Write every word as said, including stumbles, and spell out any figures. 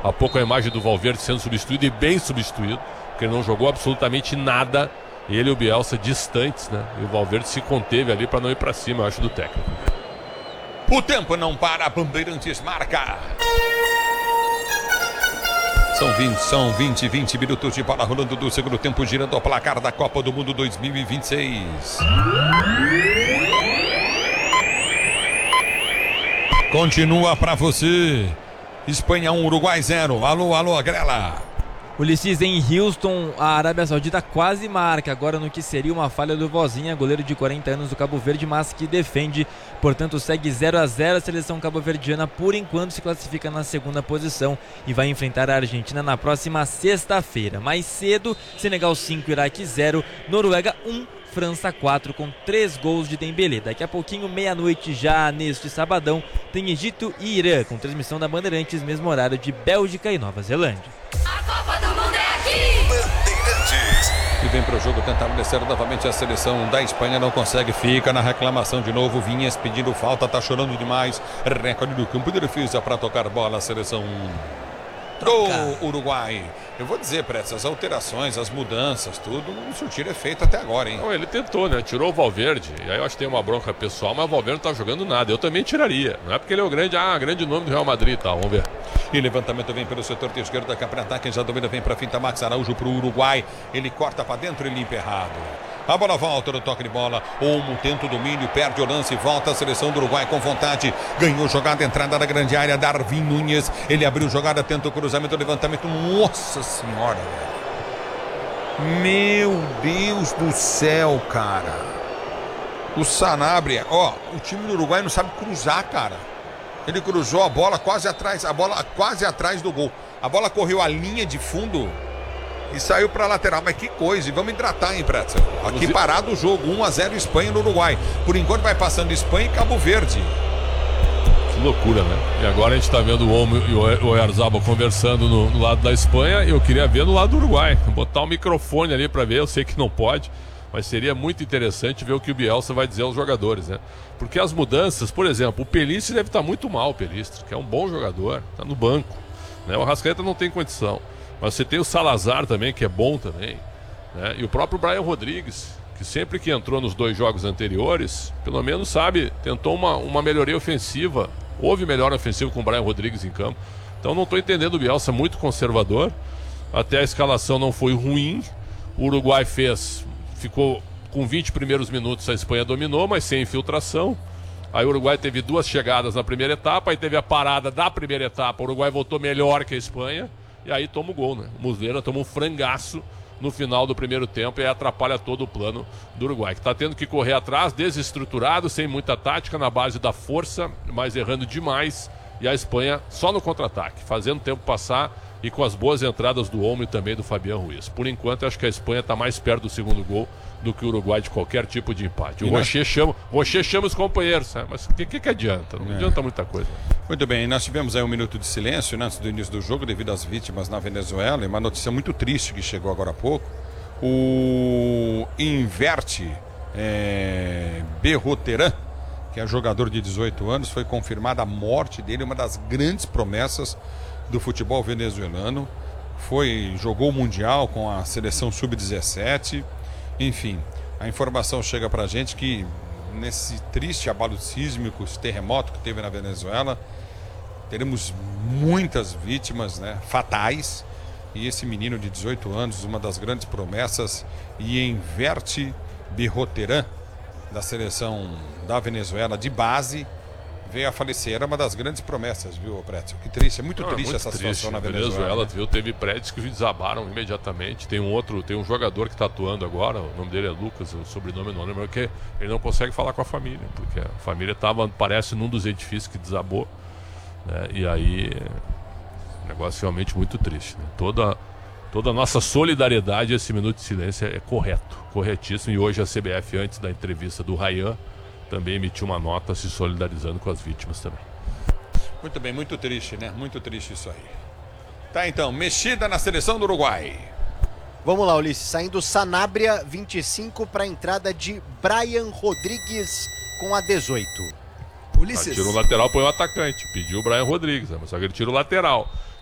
há pouco a imagem do Valverde sendo substituído, e bem substituído, porque ele não jogou absolutamente nada. Ele e o Bielsa distantes, né? E o Valverde se conteve ali para não ir para cima, eu acho, do técnico. O tempo não para, Bandeirantes marca. São vinte, são vinte, vinte minutos de bola rolando do segundo tempo, girando o placar da Copa do Mundo dois mil e vinte e seis. Continua para você. Espanha um, Uruguai zero. Alô, alô, Grela. Ulisses, em Houston, a Arábia Saudita quase marca, agora no que seria uma falha do Vozinha, goleiro de quarenta anos do Cabo Verde, mas que defende, portanto segue zero a zero. A seleção cabo-verdiana por enquanto se classifica na segunda posição e vai enfrentar a Argentina na próxima sexta-feira. Mais cedo, Senegal cinco, Iraque zero, Noruega um, França quatro, com três gols de Dembélé. Daqui a pouquinho, meia-noite, já neste sabadão, tem Egito e Irã, com transmissão da Bandeirantes, mesmo horário de Bélgica e Nova Zelândia. A Copa do Mundo é aqui! Bandeirantes. E vem para o jogo tentar descer novamente a seleção da Espanha, não consegue, fica na reclamação de novo. Vinhas pedindo falta, tá chorando demais. Recorde do campo de defesa para tocar bola a seleção do Uruguai. Eu vou dizer para essas alterações, as mudanças, tudo, não surtiram efeito até agora, hein? Não, ele tentou, né? Tirou o Valverde, e aí eu acho que tem uma bronca pessoal, mas o Valverde não tá jogando nada. Eu também tiraria. Não é porque ele é o grande, ah, grande nome do Real Madrid, tá? Vamos ver. E levantamento vem pelo setor de esquerda, cá para ataque, já domina, vem para finta, Max Araújo pro Uruguai. Ele corta para dentro e limpa errado. A bola volta no toque de bola. Olmo tenta o domínio, perde o lance, volta a seleção do Uruguai com vontade. Ganhou jogada, entrada da grande área, Darwin Núñez. Ele abriu jogada, tenta o cruzamento, levantamento. Nossa senhora, velho. Meu Deus do céu, cara. O Sanabria, ó, o time do Uruguai não sabe cruzar, cara. Ele cruzou a bola quase atrás, a bola quase atrás do gol. A bola correu a linha de fundo e saiu para lateral. Mas que coisa, e vamos hidratar, hein, Pretzel? Aqui parado o jogo, um a zero Espanha no Uruguai. Por enquanto vai passando Espanha e Cabo Verde. Que loucura, né? E agora a gente tá vendo o Olmo e o Oyarzabal conversando no, no lado da Espanha. Eu queria ver no lado do Uruguai. Botar o microfone ali para ver, eu sei que não pode, mas seria muito interessante ver o que o Bielsa vai dizer aos jogadores, né? Porque as mudanças, por exemplo, o Pelistri deve estar muito mal, o Pelistri, que é um bom jogador, tá no banco, né? O Arrascaeta não tem condição. Mas você tem o Salazar também, que é bom também, né? E o próprio Brian Rodrigues, que sempre que entrou nos dois jogos anteriores, pelo menos, sabe, tentou uma, uma melhoria ofensiva. Houve melhora ofensiva com o Brian Rodrigues em campo. Então não estou entendendo o Bielsa, muito conservador. Até a escalação não foi ruim. O Uruguai fez, ficou com vinte primeiros minutos, a Espanha dominou, mas sem infiltração. Aí o Uruguai teve duas chegadas na primeira etapa, aí teve a parada da primeira etapa. O Uruguai voltou melhor que a Espanha. E aí toma o gol, né? O Muslera toma um frangaço no final do primeiro tempo e aí atrapalha todo o plano do Uruguai, que está tendo que correr atrás, desestruturado, sem muita tática, na base da força, mas errando demais. E a Espanha só no contra-ataque, fazendo o tempo passar e com as boas entradas do Olmo e também do Fabián Ruiz. Por enquanto, acho que a Espanha está mais perto do segundo gol do que o Uruguai de qualquer tipo de empate. O Rocher chama, Rocher chama os companheiros, né? Mas o que, que, que adianta? Não é. adianta muita coisa. Muito bem, nós tivemos aí um minuto de silêncio, né, antes do início do jogo, devido às vítimas na Venezuela, e uma notícia muito triste que chegou agora há pouco. O Inverte é, Berroteran, que é jogador de dezoito anos, foi confirmada a morte dele, uma das grandes promessas do futebol venezuelano. Foi, jogou o Mundial com a seleção sub dezessete. Enfim, a informação chega pra gente que nesse triste abalo sísmico, esse terremoto que teve na Venezuela, teremos muitas vítimas, né, fatais. E esse menino de dezoito anos, uma das grandes promessas, e Inverte Berroteran, da seleção da Venezuela de base, veio a falecer. Era uma das grandes promessas, viu, Pretzel? Que triste, é muito Não, triste é muito essa triste. situação na Venezuela. Venezuela. Viu, teve prédios que desabaram imediatamente. Tem um outro, tem um jogador que está atuando agora, o nome dele é Lucas, o sobrenome não lembro, porque ele não consegue falar com a família, porque a família estava, parece, num dos edifícios que desabou, né? E aí, negócio realmente muito triste, né? Toda, toda a nossa solidariedade, esse minuto de silêncio é correto, corretíssimo. E hoje a C B F, antes da entrevista do Ryan, também emitiu uma nota se solidarizando com as vítimas também. Muito bem, muito triste, né? Muito triste isso aí. Tá, então, mexida na seleção do Uruguai. Vamos lá, Ulisses. Saindo Sanabria, vinte e cinco, para a entrada de Brian Rodrigues com a dezoito. Ulisses. Tira o lateral, põe o atacante. Pediu o Brian Rodrigues, né? Só que ele tira o lateral.